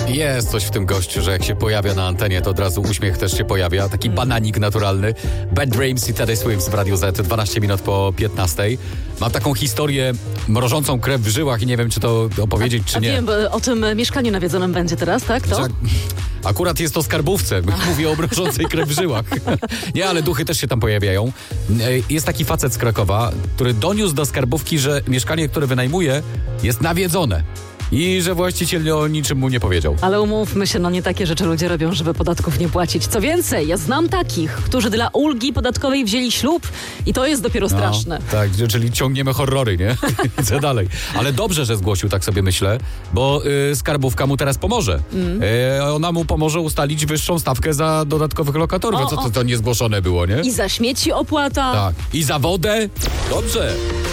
Jest coś w tym gościu, że jak się pojawia na antenie, to od razu uśmiech też się pojawia. Taki bananik naturalny. Bad Dreams i Teddy Swims w Radiu Z, 12 minut po 15. Mam taką historię mrożącą krew w żyłach i nie wiem, czy to opowiedzieć, czy nie. Wiem, bo o tym mieszkaniu nawiedzonym będzie teraz, tak? To? Akurat jest to skarbówce. Mówię o mrożącej krew w żyłach. Nie, ale duchy też się tam pojawiają. Jest taki facet z Krakowa, który doniósł do skarbówki, że mieszkanie, które wynajmuje, jest nawiedzone. I że właściciel o niczym mu nie powiedział. Ale umówmy się, nie takie rzeczy ludzie robią, żeby podatków nie płacić. Co więcej, ja znam takich, którzy dla ulgi podatkowej wzięli ślub i to jest dopiero straszne. Tak, czyli ciągniemy horrory, nie? Idź dalej. Ale dobrze, że zgłosił, tak sobie myślę, bo skarbówka mu teraz pomoże. Ona mu pomoże ustalić wyższą stawkę za dodatkowych lokatorów. Co to niezgłoszone było, nie? I za śmieci opłata. Tak. I za wodę. Dobrze.